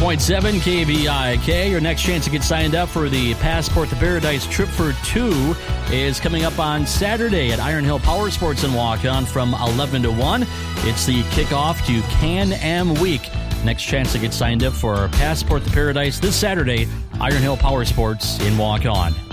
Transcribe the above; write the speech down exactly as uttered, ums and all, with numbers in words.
point seven K V I K. Your next chance to get signed up for the Passport to Paradise Trip for Two is coming up on Saturday at Iron Hill Power Sports in Waukon from eleven to one. It's the kickoff to Can-Am Week. Next chance to get signed up for Passport to Paradise this Saturday, Iron Hill Power Sports in Waukon.